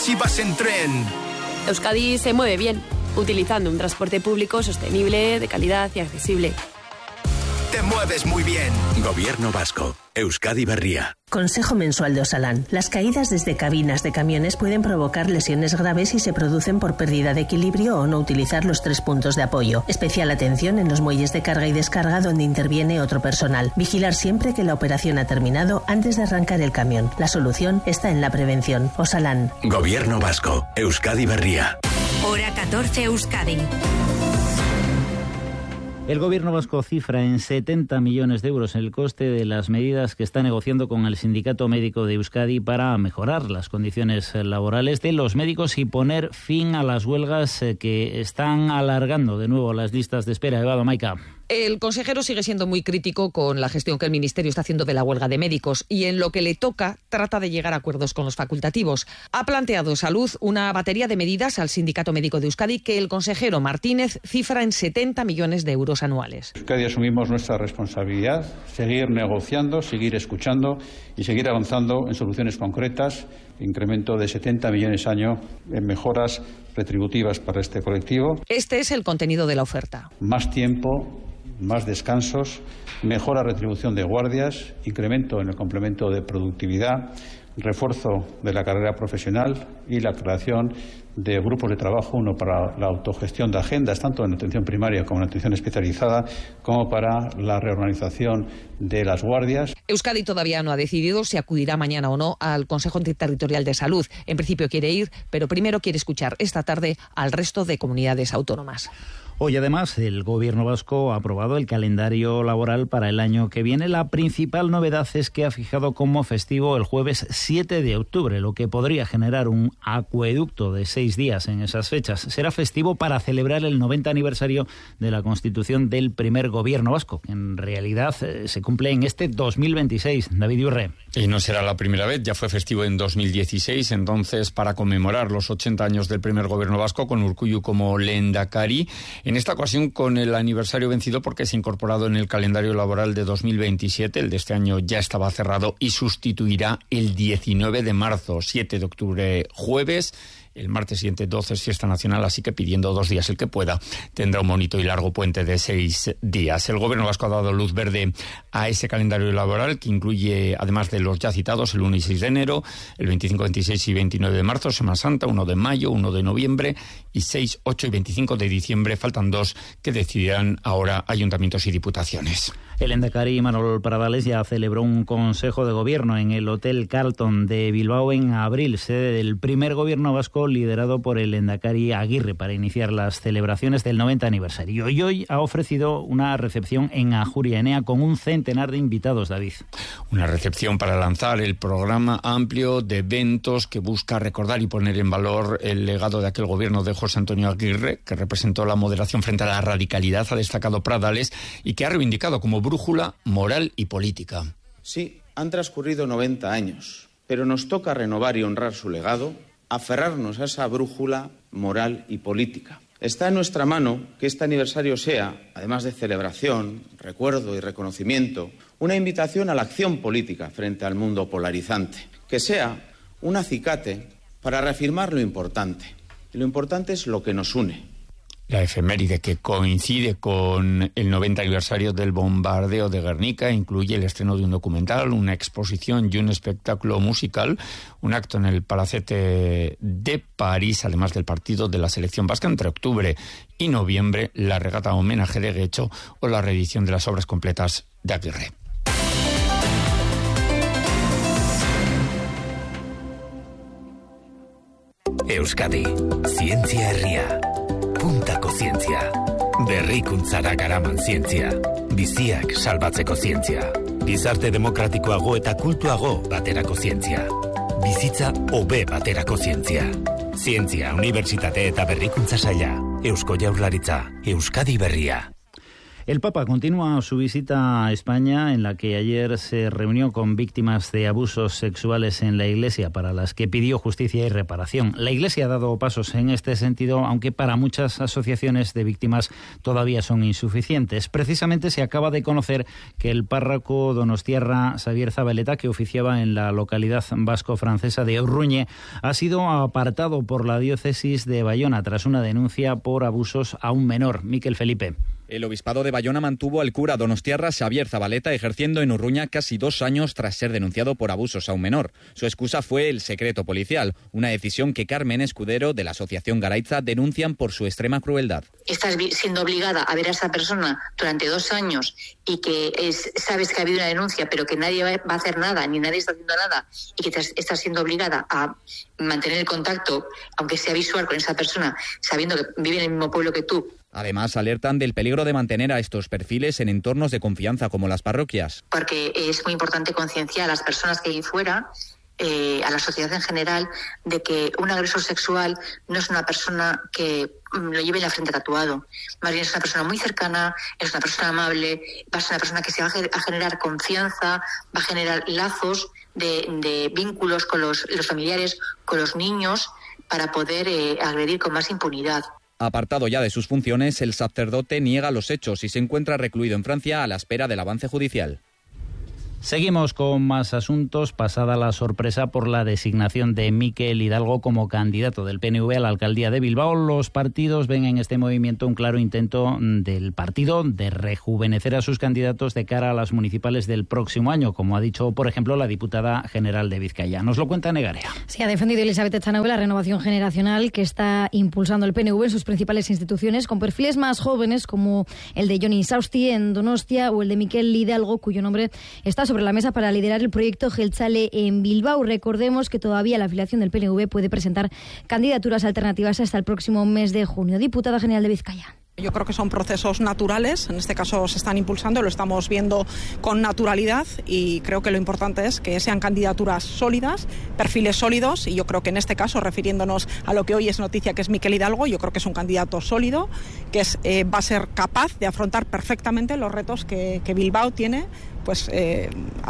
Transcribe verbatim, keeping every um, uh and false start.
si vas en tren. Euskadi se mueve bien, utilizando un transporte público sostenible, de calidad y accesible. Te mueves muy bien. Gobierno vasco. Euskadi Berria. Consejo mensual de Osalan. Las caídas desde cabinas de camiones pueden provocar lesiones graves si se producen por pérdida de equilibrio o no utilizar los tres puntos de apoyo. Especial atención en los muelles de carga y descarga donde interviene otro personal. Vigilar siempre que la operación ha terminado antes de arrancar el camión. La solución está en la prevención. Osalan. Gobierno vasco. Euskadi Berria. Hora catorce Euskadi. El Gobierno vasco cifra en setenta millones de euros el coste de las medidas que está negociando con el Sindicato Médico de Euskadi para mejorar las condiciones laborales de los médicos y poner fin a las huelgas que están alargando de nuevo las listas de espera. Eva Domaica. El consejero sigue siendo muy crítico con la gestión que el Ministerio está haciendo de la huelga de médicos y en lo que le toca trata de llegar a acuerdos con los facultativos. Ha planteado Salud una batería de medidas al Sindicato Médico de Euskadi que el consejero Martínez cifra en setenta millones de euros anuales. Euskadi asumimos nuestra responsabilidad, seguir negociando, seguir escuchando y seguir avanzando en soluciones concretas, incremento de setenta millones año en mejoras retributivas para este colectivo. Este es el contenido de la oferta. Más tiempo, más descansos, mejora retribución de guardias, incremento en el complemento de productividad, refuerzo de la carrera profesional y la creación de grupos de trabajo, uno para la autogestión de agendas, tanto en atención primaria como en atención especializada, como para la reorganización de las guardias. Euskadi todavía no ha decidido si acudirá mañana o no al Consejo Interterritorial de Salud. En principio quiere ir, pero primero quiere escuchar esta tarde al resto de comunidades autónomas. Hoy, además, el Gobierno vasco ha aprobado el calendario laboral para el año que viene. La principal novedad es que ha fijado como festivo el jueves siete de octubre, lo que podría generar un acueducto de seis días en esas fechas. Será festivo para celebrar el noventa aniversario de la constitución del primer Gobierno vasco, que en realidad eh, se cumple en este dos mil veintiséis. David Urre. Y no será la primera vez, ya fue festivo en dos mil dieciséis, entonces para conmemorar los ochenta años del primer Gobierno vasco con Urkullu como lehendakari. En esta ocasión con el aniversario vencido porque se ha incorporado en el calendario laboral de dos mil veintisiete, el de este año ya estaba cerrado y sustituirá el diecinueve de marzo, siete de octubre jueves. El martes siguiente doce es fiesta nacional, así que pidiendo dos días el que pueda, tendrá un bonito y largo puente de seis días. El Gobierno vasco ha dado luz verde a ese calendario laboral que incluye, además de los ya citados, el uno y seis de enero, el veinticinco, veintiséis y veintinueve de marzo, Semana Santa, uno de mayo, uno de noviembre y seis, ocho y veinticinco de diciembre. Faltan dos que decidirán ahora ayuntamientos y diputaciones. El lehendakari Manuel Pradales ya celebró un consejo de gobierno en el Hotel Carlton de Bilbao en abril, sede del primer Gobierno vasco liderado por el lehendakari Aguirre para iniciar las celebraciones del noventa aniversario. Y hoy ha ofrecido una recepción en Ajuria Enea con un centenar de invitados, David. Una recepción para lanzar el programa amplio de eventos que busca recordar y poner en valor el legado de aquel gobierno de José Antonio Aguirre, que representó la moderación frente a la radicalidad, ha destacado Pradales, y que ha reivindicado como brújula moral y política. Sí, han transcurrido noventa años, pero nos toca renovar y honrar su legado, aferrarnos a esa brújula moral y política. Está en nuestra mano que este aniversario sea, además de celebración, recuerdo y reconocimiento, una invitación a la acción política frente al mundo polarizante, que sea un acicate para reafirmar lo importante. Y lo importante es lo que nos une. La efeméride, que coincide con el noventa aniversario del bombardeo de Guernica, incluye el estreno de un documental, una exposición y un espectáculo musical, un acto en el Palacete de París, además del partido de la selección vasca entre octubre y noviembre, la regata homenaje de Guecho o la reedición de las obras completas de Aguirre. Euskadi, zientzia herria. Puntako zientzia. Berrikuntzara garaman zientzia. Biziak salbatzeko zientzia. Gizarte demokratikoago eta kultuago baterako zientzia. Bizitza hobe baterako zientzia. Zientzia, Unibertsitate eta Berrikuntza Saila. Eusko Jaurlaritza. Euskadi Berria. El Papa continúa su visita a España, en la que ayer se reunió con víctimas de abusos sexuales en la Iglesia, para las que pidió justicia y reparación. La Iglesia ha dado pasos en este sentido, aunque para muchas asociaciones de víctimas todavía son insuficientes. Precisamente se acaba de conocer que el párroco donostiarra Xavier Zabaleta, que oficiaba en la localidad vasco-francesa de Orruñe, ha sido apartado por la diócesis de Bayona tras una denuncia por abusos a un menor. Miquel Felipe. El obispado de Bayona mantuvo al cura donostiarra Xavier Zabaleta ejerciendo en Urruña casi dos años tras ser denunciado por abusos a un menor. Su excusa fue el secreto policial, una decisión que Carmen Escudero de la Asociación Garaitza denuncian por su extrema crueldad. Estás siendo obligada a ver a esa persona durante dos años y que es, sabes que ha habido una denuncia, pero que nadie va a hacer nada, ni nadie está haciendo nada, y que estás, estás siendo obligada a mantener el contacto, aunque sea visual, con esa persona, sabiendo que vive en el mismo pueblo que tú. Además, alertan del peligro de mantener a estos perfiles en entornos de confianza como las parroquias. Porque es muy importante concienciar a las personas que hay fuera, eh, a la sociedad en general, de que un agresor sexual no es una persona que lo lleve en la frente tatuado. Más bien es una persona muy cercana, es una persona amable, va a ser una persona que se va a generar confianza, va a generar lazos de, de vínculos con los, los familiares, con los niños, para poder eh, agredir con más impunidad. Apartado ya de sus funciones, el sacerdote niega los hechos y se encuentra recluido en Francia a la espera del avance judicial. Seguimos con más asuntos. Pasada la sorpresa por la designación de Mikel Hidalgo como candidato del P N V a la alcaldía de Bilbao, los partidos ven en este movimiento un claro intento del partido de rejuvenecer a sus candidatos de cara a las municipales del próximo año, como ha dicho, por ejemplo, la diputada general de Vizcaya. Nos lo cuenta Negarea. Sí, ha defendido Elizabeth Echanove la renovación generacional que está impulsando el P N V en sus principales instituciones, con perfiles más jóvenes como el de Johnny Sausti en Donostia o el de Mikel Hidalgo, cuyo nombre está sobre la mesa para liderar el proyecto Jeltzale en Bilbao. Recordemos que todavía la afiliación del P N V puede presentar candidaturas alternativas hasta el próximo mes de junio. Diputada general de Vizcaya. Yo creo que son procesos naturales, en este caso se están impulsando, lo estamos viendo con naturalidad y creo que lo importante es que sean candidaturas sólidas, perfiles sólidos, y yo creo que en este caso, refiriéndonos a lo que hoy es noticia, que es Mikel Hidalgo, yo creo que es un candidato sólido, que es, eh, va a ser capaz de afrontar perfectamente los retos que, que Bilbao tiene, pues eh,